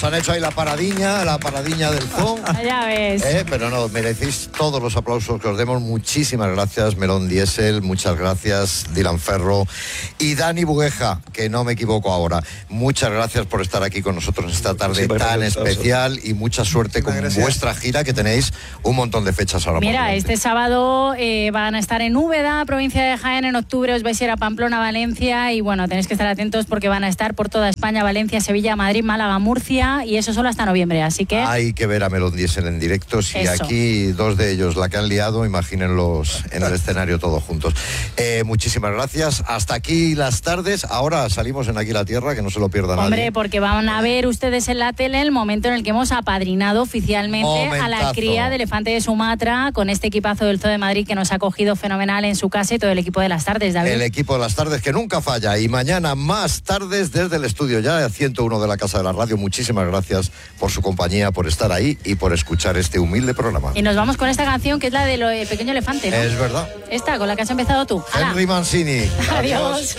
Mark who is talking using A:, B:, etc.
A: han hecho ahí la paradiña del zoo.
B: Ya ves.
A: Pero no, merecéis todos los aplausos que os demos. Muchísimas gracias, Melón Diesel, muchas gracias, Dylan Ferro y Dani Bugueja, que no me equivoco ahora. Muchas gracias por estar aquí con nosotros esta tarde tan especial y mucha suerte con vuestra gira, que tenéis un montón de fechas ahora.
B: Mira, este sábado van a estar en Úbeda, provincia de Jaén. En octubre os vais a ir a Pamplona, Valencia, y bueno, tenéis que estar atentos porque van a estar por toda España: Valencia, Sevilla, Madrid, Málaga, Murcia, y eso solo hasta noviembre, así que
A: hay que ver a Melón Diesel en directo. Si
B: eso.
A: Aquí dos de ellos la que han liado, imagínenlos en el escenario todos juntos. Muchísimas gracias. Hasta aquí las tardes. Ahora salimos en Aquí la Tierra, que no se lo pierdan.
B: Hombre, porque van a ver ustedes en la tele el momento en el que hemos apadrinado oficialmente a la cría de elefante de Sumatra, con este equipazo del Zoo de Madrid que nos ha acogido fenomenal en su casa, y todo el equipo de las tardes, David.
A: El equipo de las tardes que nunca falla. Y mañana más tardes desde el estudio ya 101 de la Casa de la Radio. Muchísimas gracias por su compañía, por estar ahí y por escuchar este humilde programa.
B: Y nos vamos con esta canción, que es la de Pequeño Elefante, ¿no?
A: Es verdad.
B: Esta, con la que has empezado tú.
A: Henry Mancini.
B: Adiós.